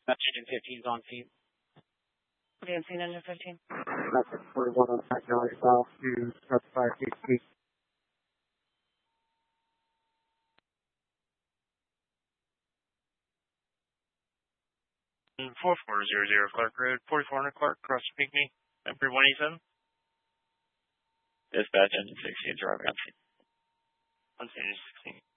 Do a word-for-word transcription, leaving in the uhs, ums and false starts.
Engine fifteen's on scene. What do you see, engine fifteen? That's forty-one on Pack Valley South to Press five T T. four four zero zero Clark Road, forty-four hundred Clark, cross Pinckney, number one eighty-seven. Dispatch, engine sixteen, driving on scene. On scene, sixteen.